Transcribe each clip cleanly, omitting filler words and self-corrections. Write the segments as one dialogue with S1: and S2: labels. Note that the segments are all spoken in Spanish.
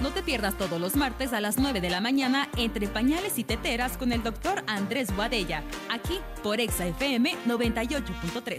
S1: No te pierdas todos los martes a las 9 de la mañana entre pañales y teteras con el doctor Andrés Boadella, aquí por Exa FM 98.3.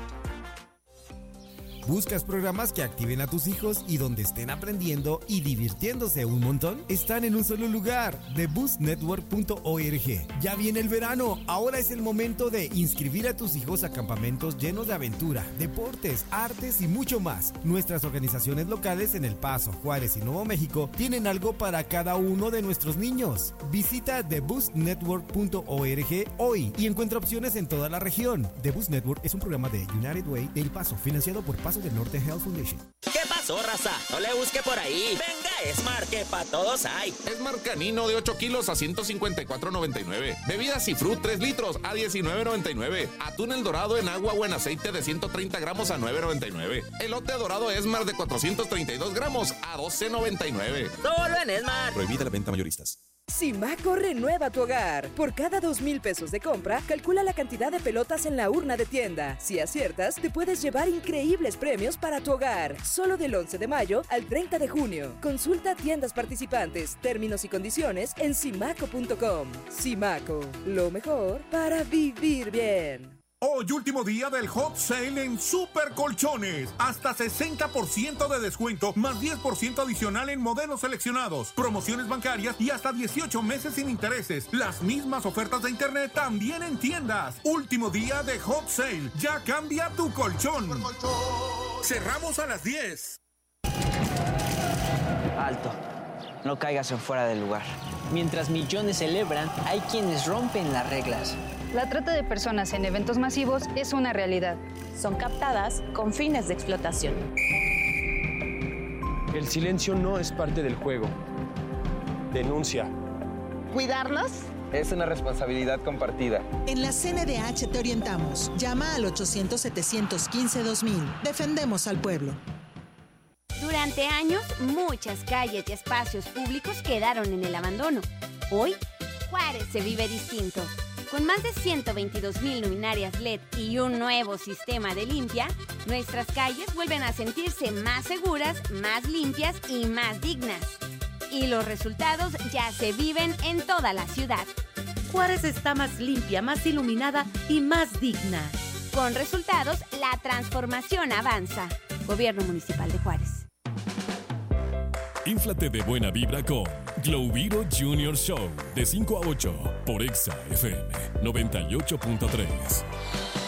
S2: ¿Buscas programas que activen a tus hijos y donde estén aprendiendo y divirtiéndose un montón? Están en un solo lugar, theboostnetwork.org. Ya viene el verano, ahora es el momento de inscribir a tus hijos a campamentos llenos de aventura, deportes, artes y mucho más. Nuestras organizaciones locales en El Paso, Juárez y Nuevo México tienen algo para cada uno de nuestros niños. Visita theboostnetwork.org hoy y encuentra opciones en toda la región. The Boost Network es un programa de United Way de El Paso, financiado por Paso del Norte Health Foundation.
S3: ¿Qué pasó, raza? No le busque por ahí. Venga, Smart, que pa' todos hay.
S4: Smart Canino de 8 kilos a 154.99. Bebidas y fruit 3 litros a 19.99. Atún El Dorado en agua o en aceite de 130 gramos a 9.99. Elote dorado Smart de 432 gramos a 12.99.
S3: Solo en Smart.
S4: Prohibida la venta mayoristas.
S5: Simaco renueva tu hogar. Por cada 2,000 pesos de compra, calcula la cantidad de pelotas en la urna de tienda. Si aciertas, te puedes llevar increíbles premios para tu hogar. Solo del 11 de mayo al 30 de junio. Consulta tiendas participantes, términos y condiciones en simaco.com. Simaco, lo mejor para vivir bien.
S6: Hoy último día del Hot Sale en Super Colchones. Hasta 60% de descuento, más 10% adicional en modelos seleccionados, promociones bancarias y hasta 18 meses sin intereses. Las mismas ofertas de internet también en tiendas. Último día de Hot Sale. Ya cambia tu colchón. Cerramos a las 10.
S7: Alto. No caigas en fuera del lugar. Mientras millones celebran, hay quienes rompen las reglas.
S8: La trata de personas en eventos masivos es una realidad.
S9: Son captadas con fines de explotación.
S10: El silencio no es parte del juego. Denuncia.
S11: ¿Cuidarnos?
S12: Es una responsabilidad compartida.
S11: En la CNDH te orientamos. Llama al 800-715-2000. Defendemos al pueblo.
S13: Durante años, muchas calles y espacios públicos quedaron en el abandono. Hoy, Juárez se vive distinto. Con más de 122,000 luminarias LED y un nuevo sistema de limpia, nuestras calles vuelven a sentirse más seguras, más limpias y más dignas. Y los resultados ya se viven en toda la ciudad.
S14: Juárez está más limpia, más iluminada y más digna.
S13: Con resultados, la transformación avanza. Gobierno Municipal de Juárez.
S15: Inflate de buena vibra con Glowiro Junior Show de 5 a 8 por Exa FM 98.3.